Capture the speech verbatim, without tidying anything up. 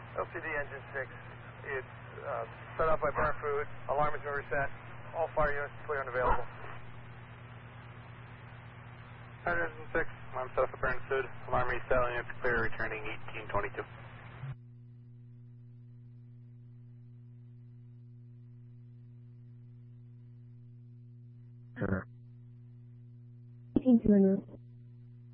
L C D engine six. It's uh, set up by burn food. Alarm has been reset. All fire units clear and available. Engine six, alarm set up by burn food. Alarm reset, all units clear, returning eighteen twenty-two. eighteen two.